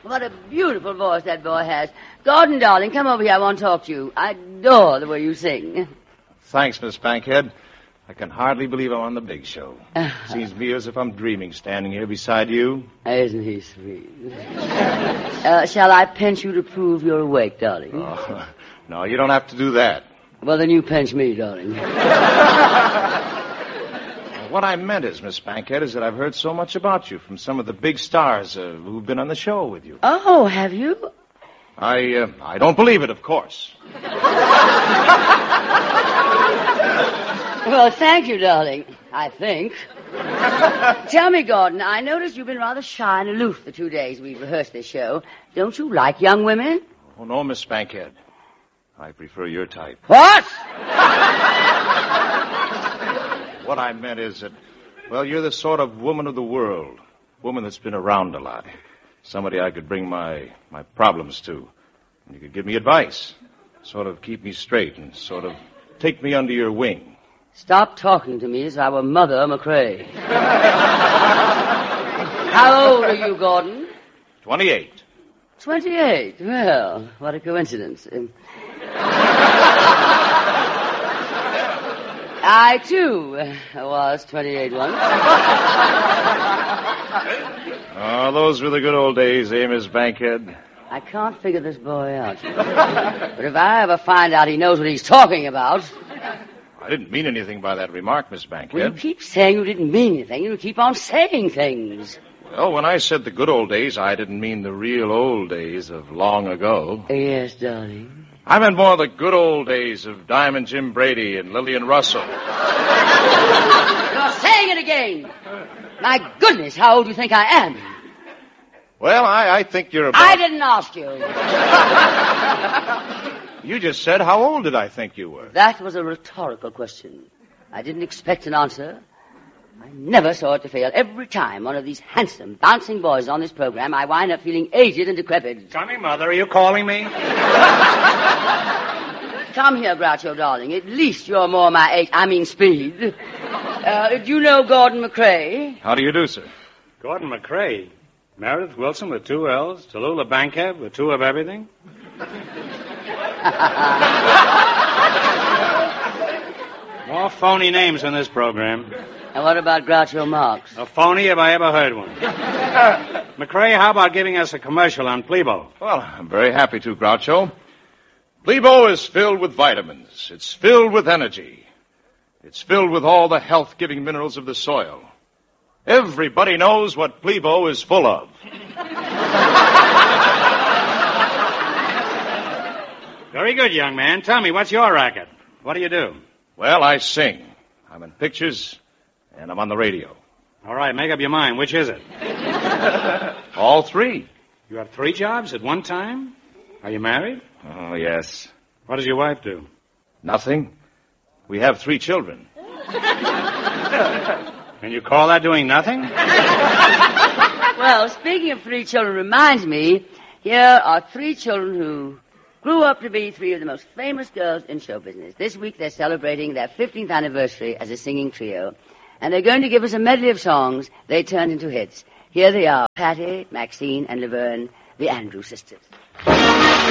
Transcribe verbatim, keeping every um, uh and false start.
What a beautiful voice that boy has. Gordon, darling, come over here. I want to talk to you. I adore the way you sing. Thanks, Miss Bankhead. I can hardly believe I'm on the big show. Seems to me as if I'm dreaming standing here beside you. Isn't he sweet? uh, shall I pinch you to prove you're awake, darling? Oh, no, you don't have to do that. Well, then you pinch me, darling. What I meant is, Miss Bankhead, is that I've heard so much about you from some of the big stars uh, who've been on the show with you. Oh, have you? I, uh, I don't believe it, of course. Well, thank you, darling. I think. Tell me, Gordon, I noticed you've been rather shy and aloof the two days we've rehearsed this show. Don't you like young women? Oh, no, Miss Bankhead. I prefer your type. What? What I meant is that, well, you're the sort of woman of the world. Woman that's been around a lot. Somebody I could bring my, my problems to. And you could give me advice. Sort of keep me straight and sort of take me under your wing. Stop talking to me as if I were Mother McRae. How old are you, Gordon? Twenty-eight. Twenty-eight? Well, what a coincidence. Um, I, too, was twenty-eight once. Oh, those were the good old days, eh, Miss Bankhead? I can't figure this boy out. But if I ever find out he knows what he's talking about... I didn't mean anything by that remark, Miss Bankhead. Well, you keep saying you didn't mean anything. You keep on saying things. Well, when I said the good old days, I didn't mean the real old days of long ago. Yes, darling. I meant more the good old days of Diamond Jim Brady and Lillian Russell. You're saying it again. My goodness, how old do you think I am? Well, I, I think you're about... I didn't ask you. You just said how old did I think you were? That was a rhetorical question. I didn't expect an answer. I never saw it to fail. Every time one of these handsome, bouncing boys on this program, I wind up feeling aged and decrepit. Tommy, Mother, are you calling me? Come here, Groucho, darling. At least you're more my age. I mean speed. Uh, do you know Gordon McRae? How do you do, sir? Gordon McRae. Meredith Wilson with two L's. Tallulah Bankhead with two of everything. More phony names in this program. And what about Groucho Marx? A phony if I ever heard one. McRae, how about giving us a commercial on Plebo? Well, I'm very happy to, Groucho. Plebo is filled with vitamins. It's filled with energy. It's filled with all the health-giving minerals of the soil. Everybody knows what Plebo is full of. Very good, young man. Tell me, what's your racket? What do you do? Well, I sing. I'm in pictures, and I'm on the radio. All right, make up your mind. Which is it? All three. You have three jobs at one time? Are you married? Oh, yes. What does your wife do? Nothing. We have three children. And you call that doing nothing? Well, speaking of three children reminds me, here are three children who grew up to be three of the most famous girls in show business. This week they're celebrating their fifteenth anniversary as a singing trio. And they're going to give us a medley of songs they turned into hits. Here they are, Patty, Maxine, and Laverne, the Andrews sisters.